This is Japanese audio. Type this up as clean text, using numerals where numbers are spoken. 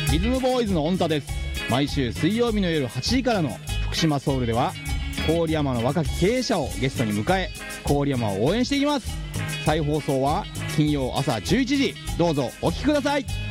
リズムボーイズのオンタです。毎週水曜日の夜8時からの福島ソウルでは郡山の若き経営者をゲストに迎え、郡山を応援していきます。再放送は金曜朝11時、どうぞお聞きください。